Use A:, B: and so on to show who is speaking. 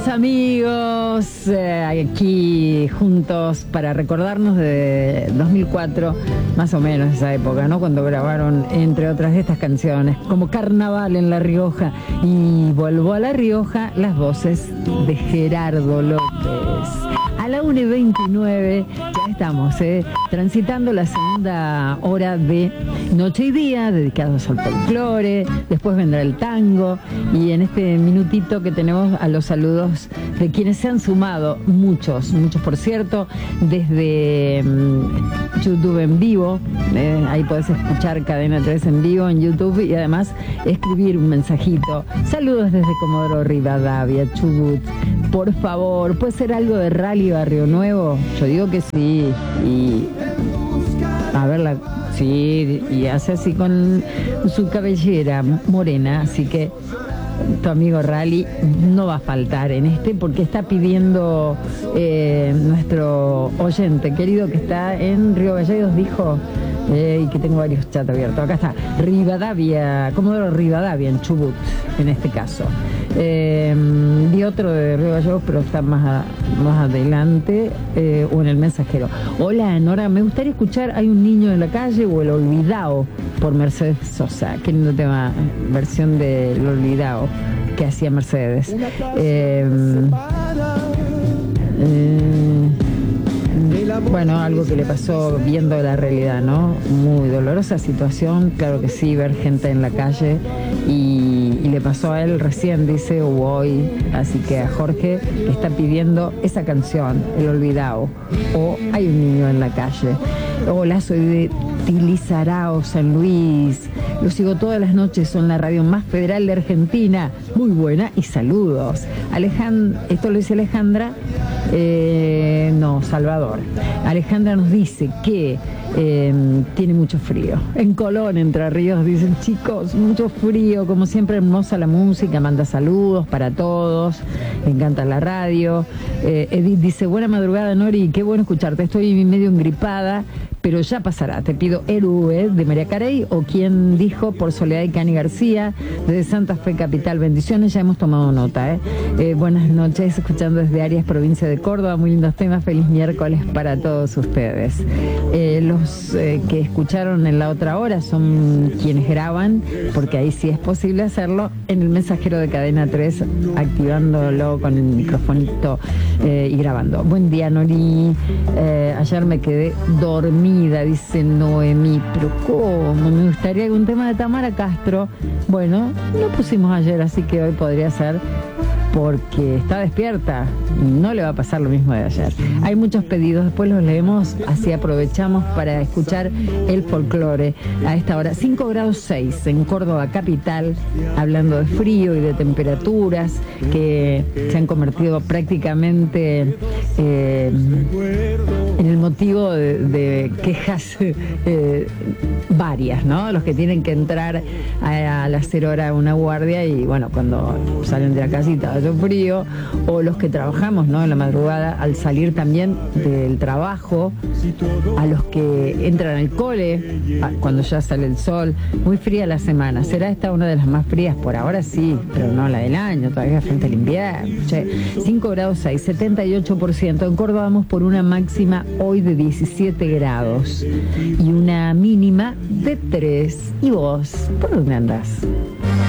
A: amigos, aquí juntos para recordarnos de 2004, más o menos esa época, ¿no? Cuando grabaron, entre otras de estas canciones, como Carnaval en La Rioja y Vuelvo a La Rioja, las voces de Gerardo López. A la 1:29 ya estamos transitando la segunda hora de Noche y Día, dedicados al folclore. Después vendrá el tango y en este minutito que tenemos a los saludos de quienes se han sumado, muchos por cierto, desde YouTube en vivo. Ahí podés escuchar Cadena 3 en vivo en YouTube y además escribir un mensajito. Saludos desde Comodoro Rivadavia, Chubut. Por favor, ¿puede ser algo de Rally Barrio Nuevo? Yo digo que sí. Y a verla, sí, y hace así con su cabellera morena, así que tu amigo Rally no va a faltar en porque está pidiendo nuestro oyente querido que está en Río Gallegos, dijo, y que tengo varios chats abiertos. Acá está, Rivadavia, Comodoro Rivadavia, en Chubut, en este caso. Vi otro de Río Gallegos, pero está más adelante, o en El Mensajero. Hola, Nora, me gustaría escuchar Hay un niño en la calle o El Olvidao por Mercedes Sosa. Qué lindo tema, versión de El Olvidao que hacía Mercedes. Bueno, algo que le pasó viendo la realidad, ¿no? Muy dolorosa situación, claro que sí, ver gente en la calle y le pasó a él recién, dice, o hoy, así que a Jorge que está pidiendo esa canción, El Olvidao, o Hay un niño en la calle. Hola, soy de Tilizarao, San Luis, lo sigo todas las noches, son la radio más federal de Argentina, muy buena y saludos. Esto lo dice Alejandra. No, Salvador. Alejandra nos dice que tiene mucho frío. En Colón, Entre Ríos, dicen, chicos, mucho frío. Como siempre, hermosa la música, manda saludos para todos. Me encanta la radio. Edith dice, buena madrugada, Nori, qué bueno escucharte. Estoy medio engripada, pero ya pasará. Te pido Héroe de María Carey, o quien dijo por Soledad y Cani García, desde Santa Fe Capital. Bendiciones, ya hemos tomado nota. Buenas noches, escuchando desde Arias, provincia de Córdoba. Muy lindos temas, feliz miércoles para todos ustedes. Los que escucharon en la otra hora son quienes graban, porque ahí sí es posible hacerlo, en el mensajero de Cadena 3, activándolo con el microfonito y grabando. Buen día, Nori. Ayer me quedé dormida, dice Noemí. Pero ¿cómo? Me gustaría algún tema de Tamara Castro. Bueno, lo pusimos ayer, así que hoy podría ser, porque está despierta, no le va a pasar lo mismo de ayer. Hay muchos pedidos, después los leemos, así aprovechamos para escuchar el folclore a esta hora. 5 grados 6 en Córdoba capital, hablando de frío y de temperaturas que se han convertido prácticamente en el motivo de quejas varias, ¿no? Los que tienen que entrar a las 0 horas a una guardia y bueno, cuando salen de la casita hace frío, o los que trabajamos, ¿no? En la madrugada, al salir también del trabajo, a los que entran al cole cuando ya sale el sol. Muy fría la semana. ¿Será esta una de las más frías? Por ahora sí, pero no la del año, todavía frente al invierno. 5 grados 6, 78%. En Córdoba vamos por una máxima hoy de 17 grados y una mínima de 3. ¿Y vos? ¿Por dónde andás?